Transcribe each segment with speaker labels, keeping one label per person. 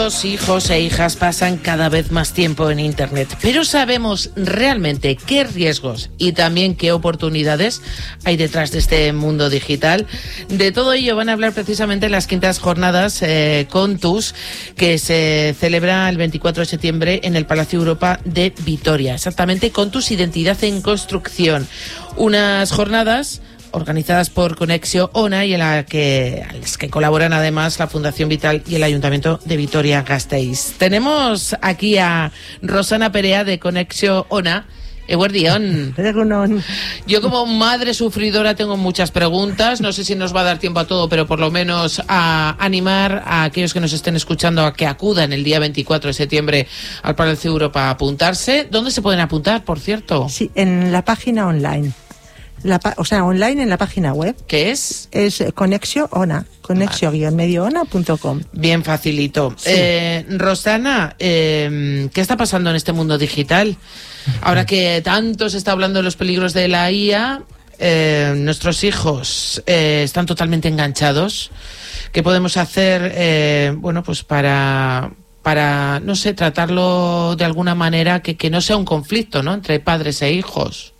Speaker 1: Los hijos e hijas pasan cada vez más tiempo en Internet, pero ¿sabemos realmente qué riesgos y también qué oportunidades hay detrás de este mundo digital? De todo ello van a hablar precisamente las quintas jornadas Contus, que se celebra el 24 de septiembre en el Palacio Europa de Vitoria. Exactamente, Contus, Identidad en Construcción. Unas jornadas organizadas por Conexio ONA y en las que colaboran además la Fundación Vital y el Ayuntamiento de Vitoria-Gasteiz. Tenemos aquí a Rosana Perea de Conexio ONA. Eguerdión. Yo como madre sufridora tengo muchas preguntas, no sé si nos va a dar tiempo a todo, pero por lo menos a animar a aquellos que nos estén escuchando a que acudan el día 24 de septiembre al Palacio Europa a apuntarse. ¿Dónde se pueden apuntar, por cierto?
Speaker 2: Sí, en la página online. Online en la página web.
Speaker 1: ¿Qué es?
Speaker 2: Es Conexio ONA, conexio-medioona.com.
Speaker 1: Bien facilito. Sí. Rosana, ¿qué está pasando en este mundo digital? Ahora que tanto se está hablando de los peligros de la IA, nuestros hijos están totalmente enganchados. ¿Qué podemos hacer, pues para no sé, tratarlo de alguna manera que no sea un conflicto, ¿no?, entre padres e hijos?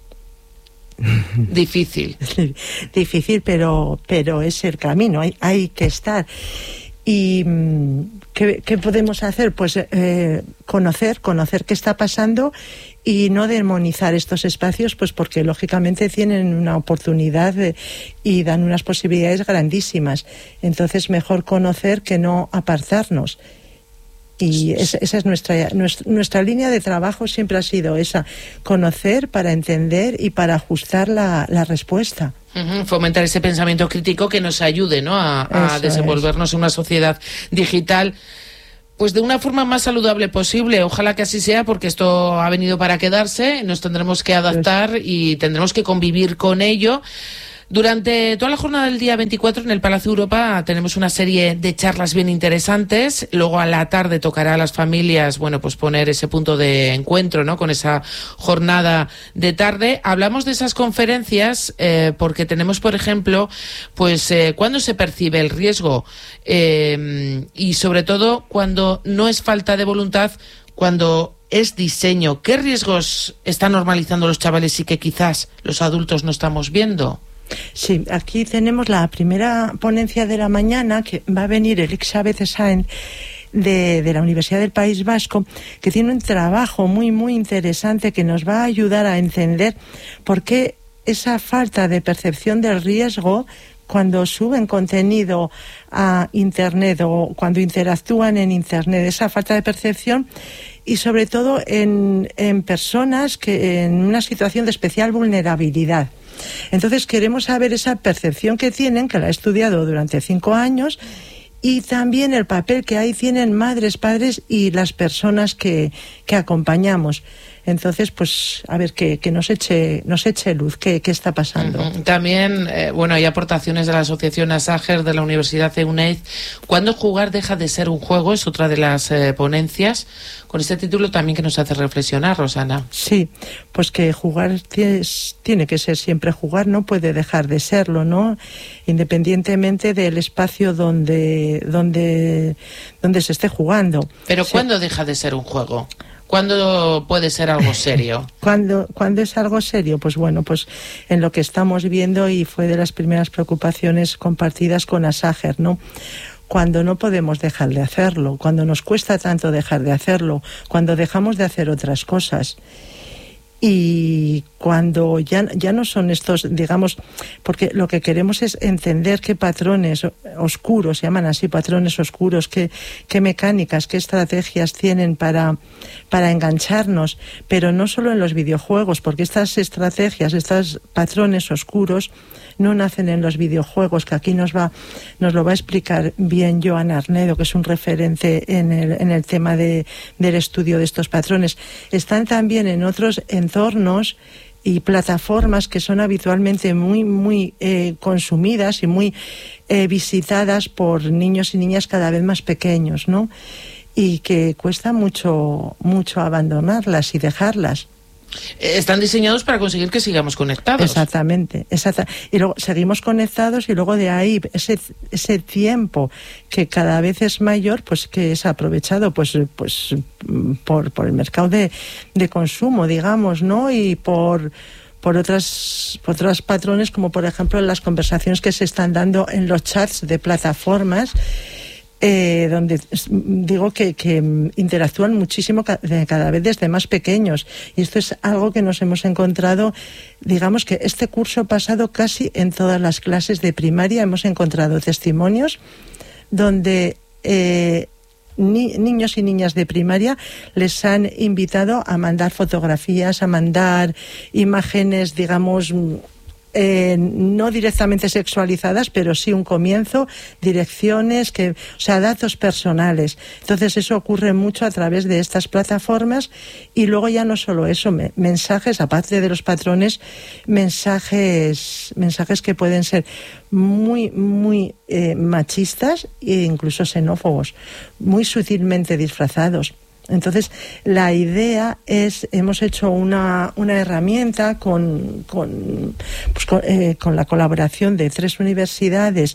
Speaker 1: Difícil,
Speaker 2: pero es el camino, hay que estar. Y ¿qué podemos hacer? Pues conocer qué está pasando y no demonizar estos espacios, pues porque lógicamente tienen una oportunidad y dan unas posibilidades grandísimas. Entonces mejor conocer que no apartarnos. Y esa es nuestra línea de trabajo, siempre ha sido esa: conocer para entender y para ajustar la respuesta.
Speaker 1: Fomentar ese pensamiento crítico que nos ayude, ¿no?, a desenvolvernos en una sociedad digital pues de una forma más saludable posible. Ojalá que así sea, porque esto ha venido para quedarse, nos tendremos que adaptar y tendremos que convivir con ello. Durante toda la jornada del día 24 en el Palacio Europa tenemos una serie de charlas bien interesantes. Luego a la tarde tocará a las familias, pues poner ese punto de encuentro, ¿no?, con esa jornada de tarde. Hablamos de esas conferencias porque tenemos, por ejemplo, cuándo se percibe el riesgo y sobre todo cuando no es falta de voluntad, cuando es diseño. ¿Qué riesgos están normalizando los chavales y que quizás los adultos no estamos viendo?
Speaker 2: Sí, aquí tenemos la primera ponencia de la mañana, que va a venir Elizabeth Sáenz de la Universidad del País Vasco, que tiene un trabajo muy, muy interesante que nos va a ayudar a entender por qué esa falta de percepción del riesgo cuando suben contenido a Internet o cuando interactúan en Internet, esa falta de percepción, y sobre todo en personas que en una situación de especial vulnerabilidad. Entonces queremos saber esa percepción que tienen, que la he estudiado durante 5 años, y también el papel que ahí tienen madres, padres y las personas que acompañamos. Entonces, pues, a ver, que nos eche luz, qué está pasando.
Speaker 1: También, hay aportaciones de la Asociación Asager, de la Universidad EUNEID. ¿Cuándo jugar deja de ser un juego? Es otra de las ponencias. Con este título también que nos hace reflexionar, Rosana.
Speaker 2: Sí, pues que jugar tiene que ser siempre jugar, no puede dejar de serlo, ¿no? Independientemente del espacio donde se esté jugando.
Speaker 1: Pero sí. ¿Cuándo deja de ser un juego? ¿Cuándo puede ser algo serio?
Speaker 2: ¿Cuándo es algo serio? Pues en lo que estamos viendo, y fue de las primeras preocupaciones compartidas con Asager, ¿no? Cuando no podemos dejar de hacerlo, cuando nos cuesta tanto dejar de hacerlo, cuando dejamos de hacer otras cosas. Y cuando ya no son estos, digamos, porque lo que queremos es entender qué patrones oscuros, se llaman así, patrones oscuros, qué mecánicas, qué estrategias tienen para engancharnos, pero no solo en los videojuegos, porque estas estrategias, estos patrones oscuros no nacen en los videojuegos, que aquí nos lo va a explicar bien Joan Arnedo, que es un referente en el tema del estudio de estos patrones. Están también en otros entornos y plataformas que son habitualmente muy, muy consumidas y muy visitadas por niños y niñas cada vez más pequeños, ¿no? Y que cuesta mucho abandonarlas y dejarlas.
Speaker 1: Están diseñados para conseguir que sigamos conectados.
Speaker 2: Exactamente. Y luego seguimos conectados y luego de ahí ese tiempo que cada vez es mayor, pues que es aprovechado pues por el mercado de consumo, digamos, ¿no? Y por otras patrones, como por ejemplo las conversaciones que se están dando en los chats de plataformas, donde digo que interactúan muchísimo cada vez desde más pequeños, y esto es algo que nos hemos encontrado, digamos que este curso pasado casi en todas las clases de primaria hemos encontrado testimonios donde niños y niñas de primaria les han invitado a mandar fotografías, a mandar imágenes, digamos, no directamente sexualizadas, pero sí un comienzo, direcciones, datos personales. Entonces eso ocurre mucho a través de estas plataformas, y luego ya no solo eso, mensajes, aparte de los patrones, mensajes que pueden ser muy machistas e incluso xenófobos, muy sutilmente disfrazados. Entonces, la idea es, hemos hecho una herramienta con la colaboración de 3 universidades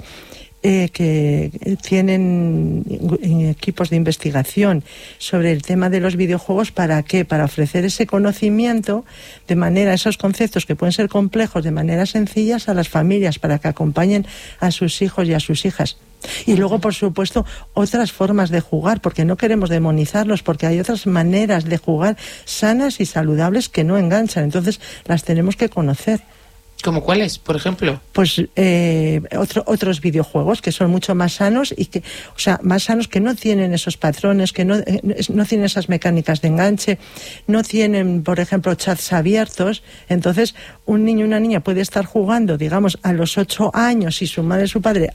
Speaker 2: que tienen equipos de investigación sobre el tema de los videojuegos. ¿Para qué? Para ofrecer ese conocimiento esos conceptos que pueden ser complejos, de manera sencillas a las familias, para que acompañen a sus hijos y a sus hijas. Y luego, por supuesto, otras formas de jugar, porque no queremos demonizarlos, porque hay otras maneras de jugar sanas y saludables que no enganchan. Entonces, las tenemos que conocer.
Speaker 1: ¿Como cuáles, por ejemplo?
Speaker 2: Pues otros videojuegos que son mucho más sanos y más sanos, que no tienen esos patrones, que no tienen esas mecánicas de enganche, no tienen, por ejemplo, chats abiertos. Entonces, un niño o una niña puede estar jugando, digamos, a los 8 años, y su madre o su padre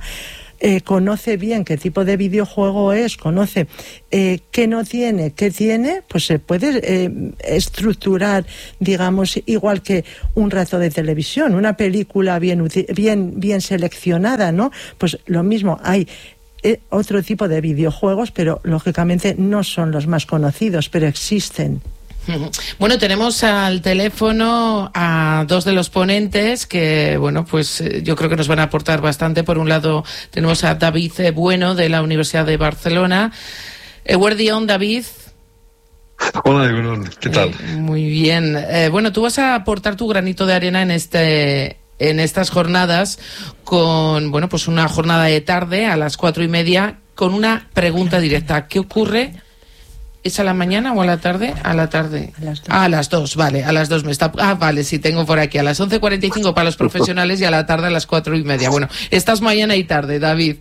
Speaker 2: conoce bien qué tipo de videojuego es, conoce qué no tiene, qué tiene, pues se puede estructurar, digamos, igual que un rato de televisión, una película bien seleccionada, ¿no? Pues lo mismo, hay otro tipo de videojuegos, pero lógicamente no son los más conocidos, pero existen.
Speaker 1: Bueno, tenemos al teléfono a 2 de los ponentes que, bueno, pues yo creo que nos van a aportar bastante. Por un lado tenemos a David Bueno, de la Universidad de Barcelona. Eguerdión, David.
Speaker 3: Hola, Eguerdión, ¿qué tal?
Speaker 1: Muy bien. Bueno, tú vas a aportar tu granito de arena en estas jornadas con, bueno, pues una jornada de tarde a las 4:30 con una pregunta directa. ¿Qué ocurre? ¿Es a la mañana o a la tarde? A la tarde.
Speaker 2: A las 2.
Speaker 1: A las 2, vale. A las 2 me está... vale, sí, tengo por aquí. A las 11:45 para los profesionales y a la tarde a las 4:30. Bueno, estás mañana y tarde, David.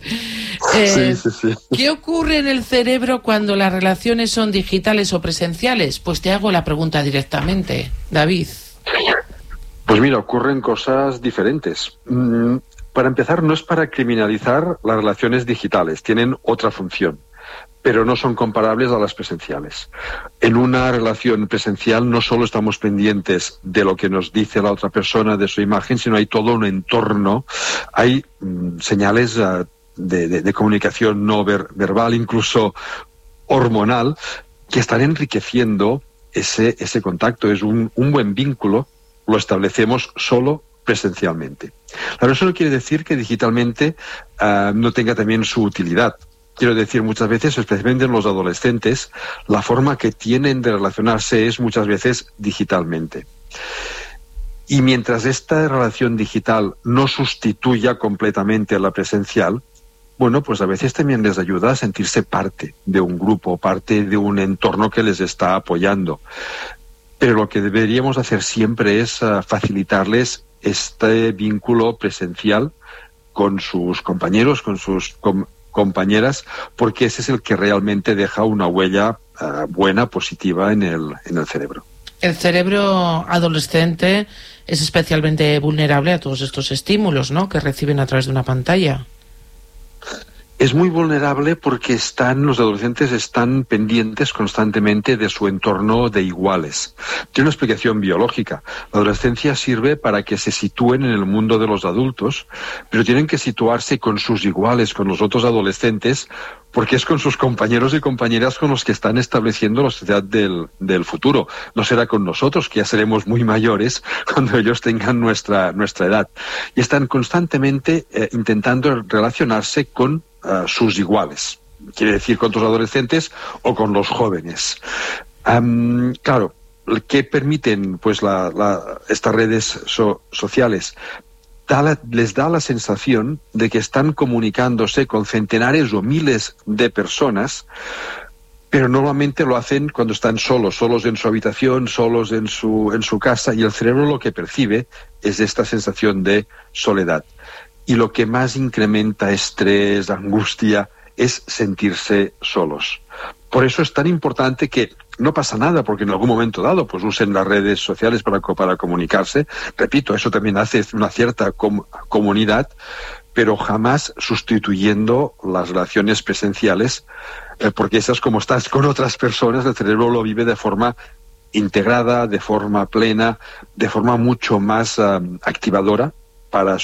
Speaker 3: Sí.
Speaker 1: ¿Qué ocurre en el cerebro cuando las relaciones son digitales o presenciales? Pues te hago la pregunta directamente, David.
Speaker 3: Pues mira, ocurren cosas diferentes. Para empezar, no es para criminalizar las relaciones digitales. Tienen otra función, pero no son comparables a las presenciales. En una relación presencial no solo estamos pendientes de lo que nos dice la otra persona, de su imagen, sino hay todo un entorno, hay señales de comunicación no verbal, incluso hormonal, que están enriqueciendo ese contacto. Es un buen vínculo, lo establecemos solo presencialmente. Claro, eso no quiere decir que digitalmente no tenga también su utilidad. Quiero decir, muchas veces, especialmente en los adolescentes, la forma que tienen de relacionarse es muchas veces digitalmente. Y mientras esta relación digital no sustituya completamente a la presencial, bueno, pues a veces también les ayuda a sentirse parte de un grupo, parte de un entorno que les está apoyando. Pero lo que deberíamos hacer siempre es facilitarles este vínculo presencial con sus compañeros, con sus compañeras, porque ese es el que realmente deja una huella buena, positiva en el cerebro.
Speaker 1: El cerebro adolescente es especialmente vulnerable a todos estos estímulos, ¿no?, que reciben a través de una pantalla.
Speaker 3: Es muy vulnerable porque los adolescentes están pendientes constantemente de su entorno de iguales. Tiene una explicación biológica. La adolescencia sirve para que se sitúen en el mundo de los adultos, pero tienen que situarse con sus iguales, con los otros adolescentes, porque es con sus compañeros y compañeras con los que están estableciendo la sociedad del futuro. No será con nosotros, que ya seremos muy mayores cuando ellos tengan nuestra edad. Y están constantemente intentando relacionarse con sus iguales, quiere decir con otros adolescentes o con los jóvenes. Claro, ¿qué permiten pues estas redes sociales? Les da la sensación de que están comunicándose con centenares o miles de personas, pero normalmente lo hacen cuando están solos en su habitación, solos en su casa, y el cerebro lo que percibe es esta sensación de soledad. Y lo que más incrementa estrés, angustia, es sentirse solos. Por eso es tan importante que no pasa nada, porque en algún momento dado pues usen las redes sociales para comunicarse. Repito, eso también hace una cierta comunidad, pero jamás sustituyendo las relaciones presenciales, porque esas, como estás con otras personas, el cerebro lo vive de forma integrada, de forma plena, de forma mucho más activadora para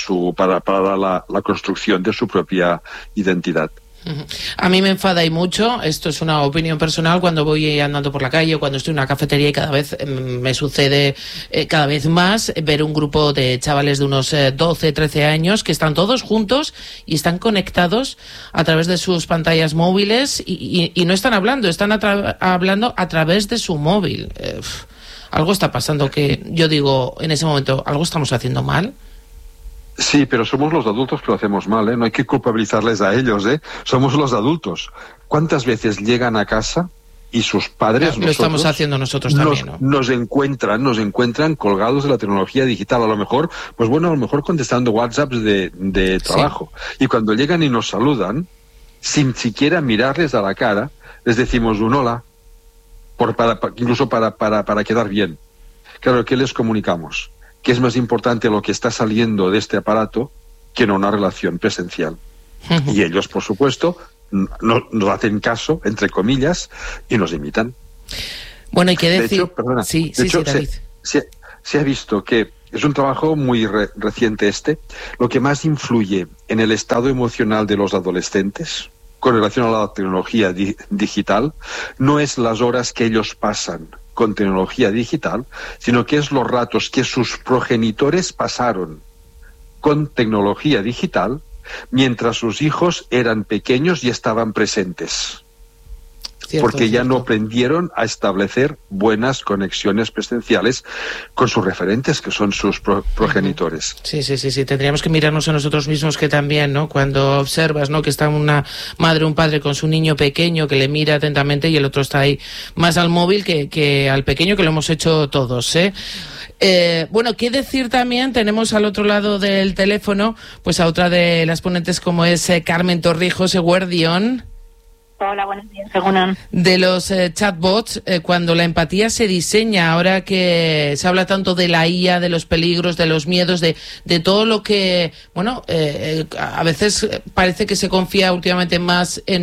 Speaker 3: la construcción de su propia identidad.
Speaker 1: A mí me enfada y mucho, esto es una opinión personal, cuando voy andando por la calle o cuando estoy en una cafetería, y cada vez me sucede cada vez más ver un grupo de chavales de unos 12, 13 años que están todos juntos y están conectados a través de sus pantallas móviles y no están hablando, están hablando a través de su móvil. Algo está pasando que yo digo en ese momento, ¿algo estamos haciendo mal?
Speaker 3: Sí, pero somos los adultos que lo hacemos mal, ¿eh? No hay que culpabilizarles a ellos, ¿eh? Somos los adultos. ¿Cuántas veces llegan a casa y sus padres,
Speaker 1: lo estamos haciendo nosotros también, ¿no?
Speaker 3: Nos encuentran colgados de la tecnología digital, a lo mejor contestando WhatsApps de trabajo. Sí. Y cuando llegan y nos saludan, sin siquiera mirarles a la cara, les decimos un hola, incluso para quedar bien. Claro, ¿qué les comunicamos? Que es más importante lo que está saliendo de este aparato que no una relación presencial. Y ellos, por supuesto, nos hacen caso, entre comillas, y nos imitan.
Speaker 1: Bueno, hay que decir...
Speaker 3: De hecho, David. Se ha visto que es un trabajo muy reciente lo que más influye en el estado emocional de los adolescentes con relación a la tecnología digital no es las horas que ellos pasan con tecnología digital, sino que es los ratos que sus progenitores pasaron con tecnología digital mientras sus hijos eran pequeños y estaban presentes. Porque ya no aprendieron a establecer buenas conexiones presenciales con sus referentes, que son sus progenitores.
Speaker 1: Sí. Tendríamos que mirarnos a nosotros mismos, que también, ¿no? Cuando observas, ¿no?, que está una madre o un padre con su niño pequeño que le mira atentamente y el otro está ahí más al móvil que al pequeño, que lo hemos hecho todos, ¿eh? Bueno, qué decir también, tenemos al otro lado del teléfono pues a otra de las ponentes, como es Carmen Torrijos, Eguerdión.
Speaker 4: Hola, buenos días, Egunon.
Speaker 1: De los chatbots, cuando la empatía se diseña, ahora que se habla tanto de la IA, de los peligros, de los miedos, de todo lo que, bueno, a veces parece que se confía últimamente más en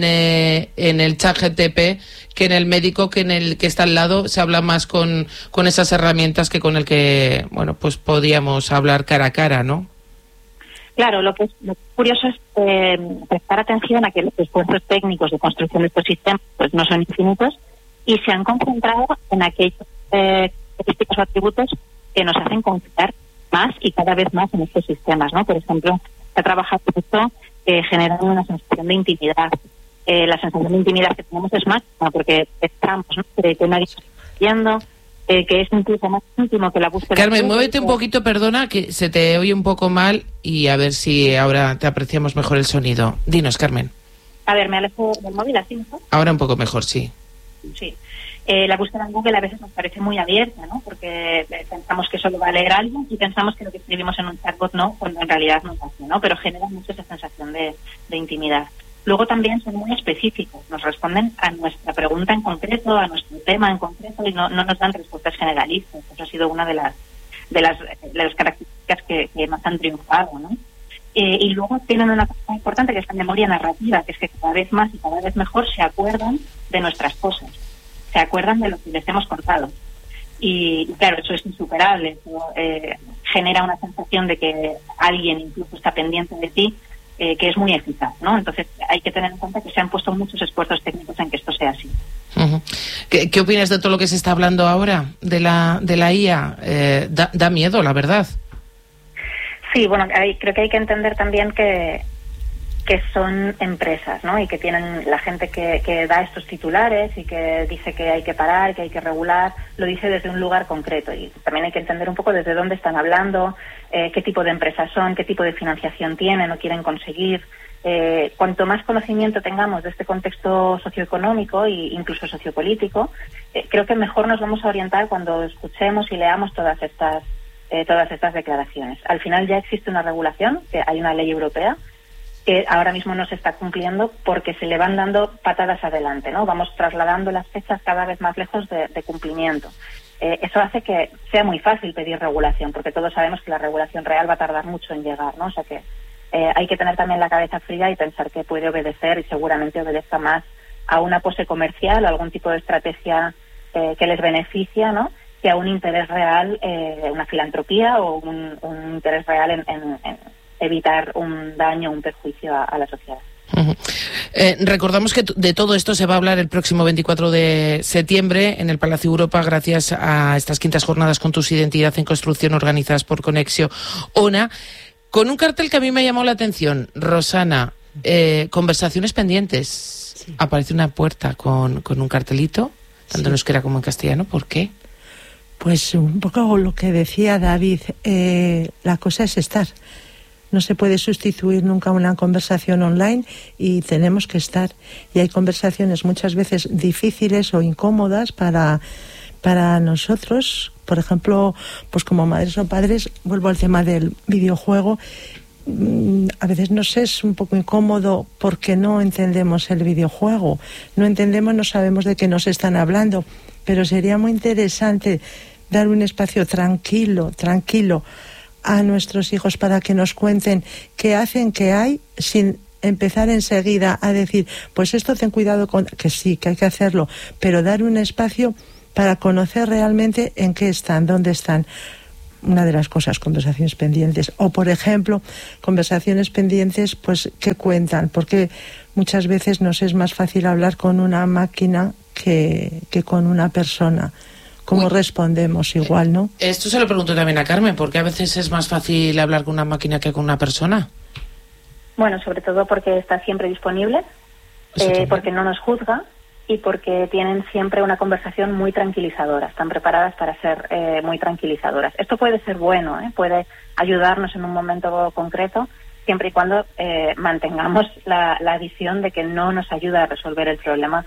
Speaker 1: el ChatGPT que en el médico, que en el que está al lado. Se habla más con esas herramientas que con el que, bueno, pues podíamos hablar cara a cara, ¿no?
Speaker 4: Claro, lo que es curioso es prestar atención a que los esfuerzos técnicos de construcción de estos sistemas pues no son infinitos y se han concentrado en aquellos característicos o atributos que nos hacen confiar más y cada vez más en estos sistemas, ¿no? Por ejemplo, se ha trabajado esto generando una sensación de intimidad. La sensación de intimidad que tenemos es máxima porque estamos, ¿no?, que nadie está viendo, que es incluso más íntimo que la búsqueda.
Speaker 1: Carmen, muévete un poquito, perdona, que se te oye un poco mal, y a ver si ahora te apreciamos mejor el sonido. Dinos, Carmen.
Speaker 4: A ver, me alejo del móvil, así mejor.
Speaker 1: Ahora un poco mejor, sí.
Speaker 4: Sí. La búsqueda en Google a veces nos parece muy abierta, ¿no? Porque pensamos que solo va a leer a alguien y pensamos que lo que escribimos en un chatbot no, cuando en realidad no es así, ¿no? Pero genera mucho esa sensación de intimidad. Luego también son muy específicos, nos responden a nuestra pregunta en concreto, a nuestro tema en concreto, y no nos dan respuestas generalistas. Eso ha sido una de las características que más han triunfado, ¿no? Y luego tienen una cosa muy importante, que es la memoria narrativa, que es que cada vez más y cada vez mejor se acuerdan de nuestras cosas, se acuerdan de lo que les hemos contado. Y claro, eso es insuperable, eso, genera una sensación de que alguien incluso está pendiente de ti, que es muy eficaz, ¿no? Entonces hay que tener en cuenta que se han puesto muchos esfuerzos técnicos en que esto sea así.
Speaker 1: Uh-huh. ¿Qué opinas de todo lo que se está hablando ahora de la IA? Da miedo, la verdad.
Speaker 4: Sí, bueno, creo que hay que entender también que son empresas, ¿no? Y que tienen la gente que da estos titulares y que dice que hay que parar, que hay que regular, lo dice desde un lugar concreto. Y también hay que entender un poco desde dónde están hablando, qué tipo de empresas son, qué tipo de financiación tienen o quieren conseguir. Cuanto más conocimiento tengamos de este contexto socioeconómico e incluso sociopolítico, creo que mejor nos vamos a orientar cuando escuchemos y leamos todas estas declaraciones. Al final ya existe una regulación, que hay una ley europea que ahora mismo no se está cumpliendo porque se le van dando patadas adelante, ¿no? Vamos trasladando las fechas cada vez más lejos de cumplimiento. Eso hace que sea muy fácil pedir regulación, porque todos sabemos que la regulación real va a tardar mucho en llegar, ¿no? O sea que hay que tener también la cabeza fría y pensar que puede obedecer, y seguramente obedezca más a una pose comercial o algún tipo de estrategia que les beneficia, ¿no?, que a un interés real, una filantropía o un interés real en evitar un daño, un perjuicio a la sociedad.
Speaker 1: Uh-huh. Recordamos que de todo esto se va a hablar el próximo 24 de septiembre en el Palacio Europa, gracias a estas quintas jornadas con tus Identidad en Construcción, organizadas por Conexio ONA, con un cartel que a mí me llamó la atención, Rosana, conversaciones pendientes. Sí. Aparece una puerta con un cartelito, tanto en euskera como en castellano. ¿Por qué?
Speaker 2: Pues un poco lo que decía David, la cosa es estar. No se puede sustituir nunca una conversación online y tenemos que estar. Y hay conversaciones muchas veces difíciles o incómodas para nosotros. Por ejemplo, pues como madres o padres, vuelvo al tema del videojuego. A veces nos es un poco incómodo porque no entendemos el videojuego. No entendemos, no sabemos de qué nos están hablando. Pero sería muy interesante dar un espacio tranquilo a nuestros hijos para que nos cuenten qué hacen, qué hay, sin empezar enseguida a decir, pues esto ten cuidado con, que sí, que hay que hacerlo, pero dar un espacio para conocer realmente en qué están, dónde están. Una de las cosas, conversaciones pendientes. O, por ejemplo, conversaciones pendientes, pues, ¿qué cuentan? Porque muchas veces nos es más fácil hablar con una máquina que con una persona. ¿Cómo respondemos igual, no?
Speaker 1: Esto se lo pregunto también a Carmen, porque a veces es más fácil hablar con una máquina que con una persona.
Speaker 4: Bueno, sobre todo porque está siempre disponible, porque no nos juzga y porque tienen siempre una conversación muy tranquilizadora. Están preparadas para ser muy tranquilizadoras. Esto puede ser bueno, puede ayudarnos en un momento concreto, siempre y cuando mantengamos la visión de que no nos ayuda a resolver el problema